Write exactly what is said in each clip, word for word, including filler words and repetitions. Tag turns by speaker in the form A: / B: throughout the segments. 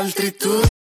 A: altri tu.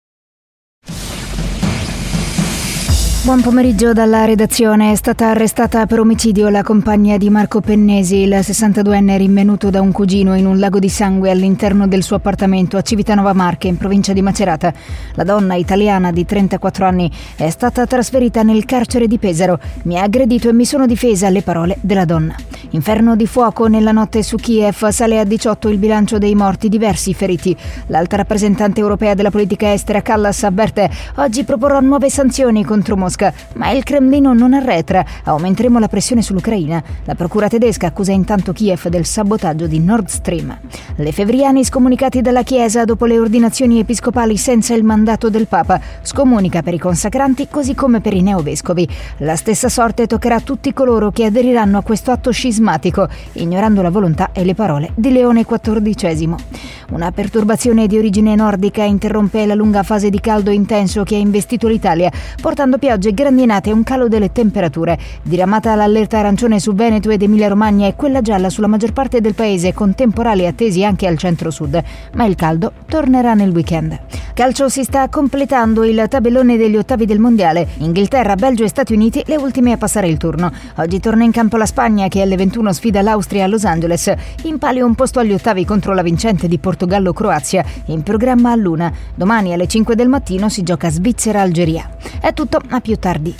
B: Buon pomeriggio dalla redazione. È stata arrestata per omicidio la compagna di Marco Pennesi, il sessantaduenne rinvenuto da un cugino in un lago di sangue all'interno del suo appartamento a Civitanova Marche, in provincia di Macerata. La donna, italiana di trentaquattro anni, è stata trasferita nel carcere di Pesaro. Mi ha aggredito e mi sono difesa, le parole della donna. Inferno di fuoco nella notte su Kiev, sale a diciotto il bilancio dei morti, diversi feriti. L'alta rappresentante europea della politica estera Kallas avverte: oggi proporrò nuove sanzioni contro Mosca. Ma il Cremlino non arretra, aumenteremo la pressione sull'Ucraina. La procura tedesca accusa intanto Kiev del sabotaggio di Nord Stream. Lefebvriani scomunicati dalla Chiesa dopo le ordinazioni episcopali senza il mandato del Papa. Scomunica per i consacranti così come per i neovescovi. La stessa sorte toccherà a tutti coloro che aderiranno a questo atto scismatico, ignorando la volontà e le parole di Leone quattordicesimo. Una perturbazione di origine nordica interrompe la lunga fase di caldo intenso che ha investito l'Italia, portando piogge, grandinate e un calo delle temperature. Diramata l'allerta arancione su Veneto ed Emilia-Romagna e quella gialla sulla maggior parte del paese, con temporali attesi anche al centro-sud. Ma il caldo tornerà nel weekend. Calcio, si sta completando il tabellone degli ottavi del mondiale. Inghilterra, Belgio e Stati Uniti le ultime a passare il turno. Oggi torna in campo la Spagna, che alle ventuno sfida l'Austria a Los Angeles. In palio un posto agli ottavi contro la vincente di Portogallo-Croazia. In programma a luna. Domani alle cinque del mattino si gioca Svizzera-Algeria. È tutto, a più tardi.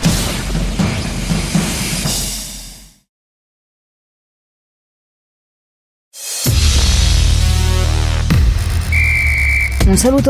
B: Un saluto